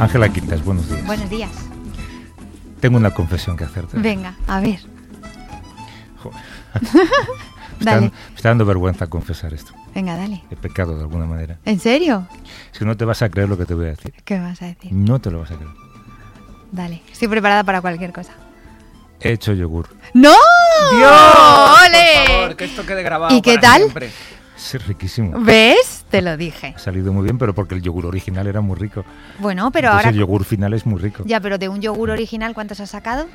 Ángela Quintas, buenos días. Buenos días. Tengo una confesión que hacerte. Venga, a ver. Joder. Dale. Me está dando vergüenza confesar esto. Venga, dale. He pecado de alguna manera. ¿En serio? Es que no te vas a creer lo que te voy a decir. ¿Qué me vas a decir? No te lo vas a creer. Dale, estoy preparada para cualquier cosa. He hecho yogur. ¡No! ¡Dios! ¡Ole! Por favor, que esto quede grabado. ¿Y qué para tal? siempre. Es riquísimo. ¿Ves? Te lo dije. Ha salido muy bien, pero porque el yogur original era muy rico. Bueno, pero Entonces ahora... el yogur final es muy rico. Ya, pero de un yogur original, ¿cuántos has sacado?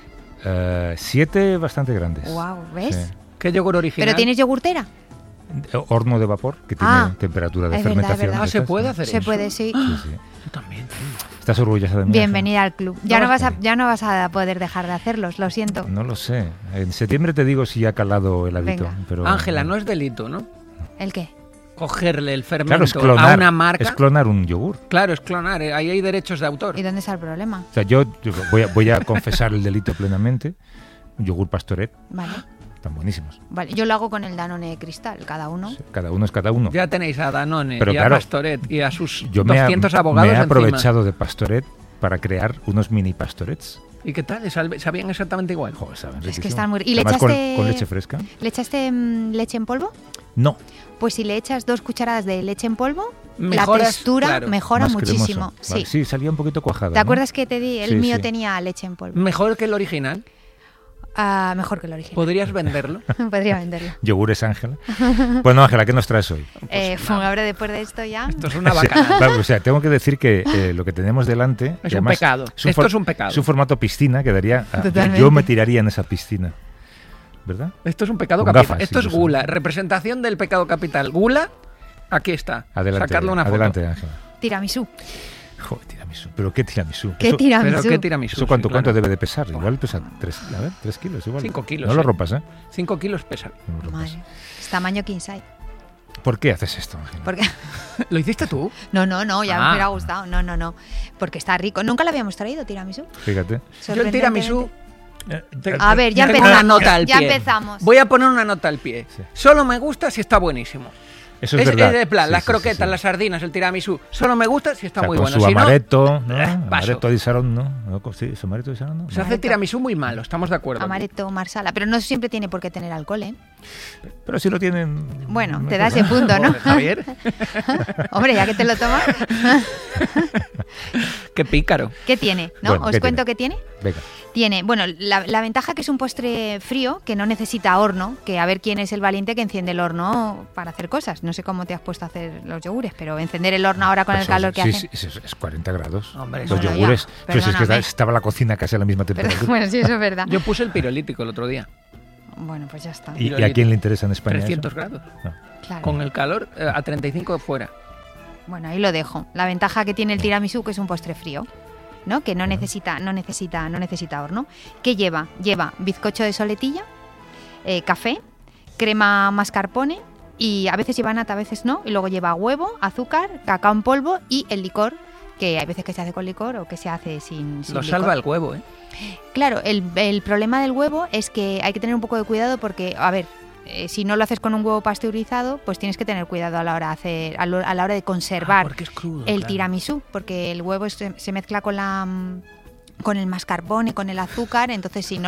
7 bastante grandes. Wow, ¿ves? Sí. ¿Qué yogur original? ¿Pero tienes yogurtera? Horno de vapor, que tiene temperatura de es verdad, fermentación. es verdad. Ah, ¿se puede hacer Se eso? puede, sí. Sí, sí. Yo también. ¿Estás orgullosa de mí? Bienvenida al club. Ya No, no vas a poder dejar de hacerlos, lo siento. No lo sé. En septiembre te digo si ha calado el hábito. Venga. Pero Ángela, no es delito, ¿no? ¿El qué? Cogerle el Claro, fermento es clonar. a una marca. Es clonar un yogur. Claro, es clonar. Ahí hay derechos de autor. ¿Y dónde está el problema? O sea, yo voy a confesar el delito plenamente. Un yogur Pastoret, Vale. están buenísimos. Vale, yo lo hago con el Danone Cristal, cada uno. Sí, cada uno es cada uno. Ya tenéis a Danone Pero y claro, a Pastoret y a sus Yo 200 abogados me he encima. aprovechado de Pastoret para crear unos mini Pastorets. ¿Y qué tal? ¿Sabían exactamente igual? Joder, saben Es riquísimo. que están muy... ¿Y le Además, echaste... con leche fresca? ¿Le echaste leche en polvo? No. Pues si le echas 2 cucharadas de leche en polvo, Mejoras, la textura claro, mejora Más muchísimo. cremoso. Vale, Sí. sí, salía un poquito cuajada. ¿Te ¿no? acuerdas que te di? El Sí, mío sí. tenía leche en polvo. Mejor que el original. Mejor que el original. ¿Podrías venderlo? Podría venderlo. Yogures Ángela. Bueno, Ángela, ¿qué nos traes hoy? Ahora después de esto ya... Esto es una bacanada. Vale, o sea, tengo que decir que lo que tenemos delante... Es y un además, pecado. Esto es un pecado. Es un formato piscina que daría... Totalmente. Yo me tiraría en esa piscina. ¿Verdad? Esto es un pecado Con capital. gafas, Esto es incluso. gula. Representación del pecado capital. Gula, aquí está. Adelante, Sacarle una foto. adelante, Ángela. Tiramisú. Joder, tiramisú. ¿Pero qué tiramisú? ¿Qué Eso- tiramisú? Pero qué tiramisú. ¿Eso cuánto, sí, claro. cuánto debe de pesar? Igual pesa 3 kilos. Igual. 5 kilos, No lo ¿eh? rompas, ¿eh? 5 kilos pesa. No lo rompas. Madre. Es tamaño king size. ¿Por qué haces esto, Ángela? Porque... ¿Lo hiciste tú? No, ya Ah. me hubiera gustado. No. Porque está rico. Nunca lo habíamos traído, tiramisú. Fíjate. Yo el tiramisú... A ver, ya tengo empezamos. una nota al Ya pie. empezamos. Voy a poner una nota al pie. Sí. Solo me gusta si está buenísimo. Eso es verdad. de plan, Sí, las sí, croquetas, sí, sí. las sardinas, el tiramisú. Solo me gusta si está O sea, muy con bueno. su Si no, amaretto, ¿no? paso. Amaretto di Sarón, ¿no? Sí, su amaretto di Sarón, ¿no? se hace Amaretto. tiramisú muy malo, estamos de acuerdo. Amaretto, marsala. Pero no siempre tiene por qué tener alcohol, ¿eh? Pero si lo tienen... Bueno, no te hay da ese problema. punto, ¿no? Joder, Javier, Hombre, ya que te lo tomas. qué pícaro. ¿Qué tiene? ¿No? Bueno, ¿Os ¿qué cuento qué tiene? Venga. Tiene, bueno, la ventaja que es un postre frío, que no necesita horno, que a ver quién es el valiente que enciende el horno para hacer cosas. No sé cómo te has puesto a hacer los yogures, pero encender el horno ahora con el Pues calor que sí, hace. Sí, es 40 grados. Hombre, Los bueno, yogures. ya, Pero si es que perdóname. estaba la cocina casi a la misma Pero, temperatura. bueno, sí, eso es verdad. Yo puse el pirolítico el otro día, Bueno, pues ya está. ¿Y a quién le interesa en España 300 eso? grados. No. Claro. Con el calor a 35 fuera. Bueno, ahí lo dejo. La ventaja que tiene el tiramisú, que es un postre frío, ¿no? Que no necesita horno. ¿Qué lleva? Lleva bizcocho de soletilla, café, crema mascarpone y a veces lleva nata, a veces no. Y luego lleva huevo, azúcar, cacao en polvo y el licor, que hay veces que se hace con licor o que se hace sin Lo licor. salva el huevo, ¿eh? Claro, el problema del huevo es que hay que tener un poco de cuidado porque, a ver, si no lo haces con un huevo pasteurizado, pues tienes que tener cuidado a la hora de hacer, a la hora de conservar Porque es crudo. el claro. tiramisú, porque el huevo se mezcla con el mascarpone, con el azúcar, entonces si no